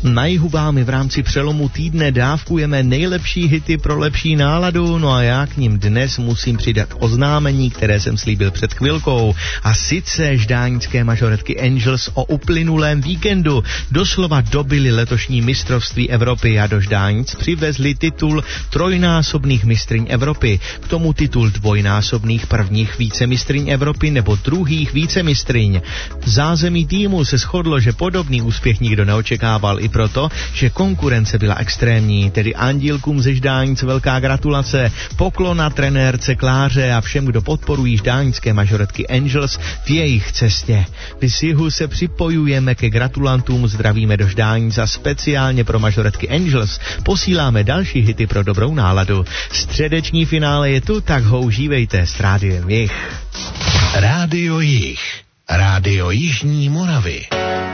Na jihu vám v rámci přelomu týdne dávkujeme nejlepší hity pro lepší náladu, no a já k nim dnes musím přidat oznámení, které jsem slíbil před chvilkou. A sice ždáňské mažoretky Angels o uplynulém víkendu doslova dobili letošní mistrovství Evropy a do Ždánic přivezli titul trojnásobných mistryň Evropy, k tomu titul dvojnásobných prvních vícemistryň Evropy nebo druhých vícemistryň. Zázemí týmu se shodlo, že podobný úspěch nikdo neočekával i proto, že konkurence byla extrémní, tedy Andílkům ze Ždánic velká gratulace, poklona trenérce Kláře a všem, kdo podporují ždáňské mažoretky Angels v jejich cestě. My z jihu se připojujeme ke gratulantům, zdravíme do Ždánic a speciálně pro mažoretky Angels posíláme další hity pro dobrou náladu. Středeční finále je tu, tak ho užívejte s Rádiem Jih. Rádio Jih. Rádio Jižní Moravy.